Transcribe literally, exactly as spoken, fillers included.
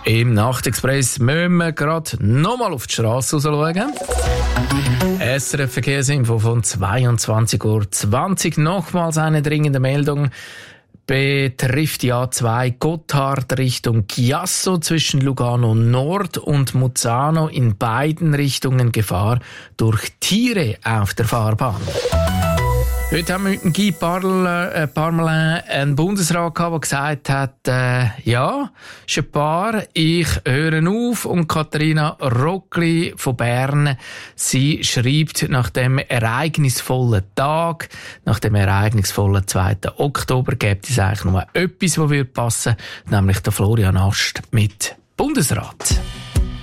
Im Nachtexpress müssen wir gerade nochmal auf die Straße schauen. S R F Verkehrsinfo von zweiundzwanzig Uhr zwanzig. Nochmals eine dringende Meldung. Betrifft die A zwei Gotthard Richtung Chiasso zwischen Lugano Nord und Muzzano, in beiden Richtungen Gefahr durch Tiere auf der Fahrbahn. Heute haben wir mit dem Guy Parl- Parmelin einen Bundesrat gehabt, der gesagt hat, äh, ja, ist ein paar, ich höre auf. Und Katharina Rockli von Bern, sie schreibt, nach dem ereignisvollen Tag, nach dem ereignisvollen zweiten Oktober, gibt es eigentlich nur etwas, was passen würde, nämlich der Florian Ast mit Bundesrat.